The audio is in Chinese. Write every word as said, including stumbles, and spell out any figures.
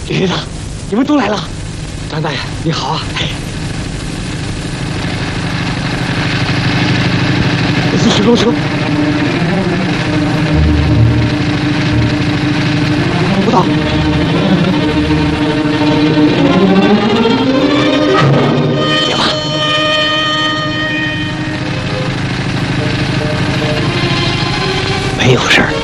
李队长，你们都来了。张大爷，你好啊！哎，这是水沟车，不到。别怕，没有事儿。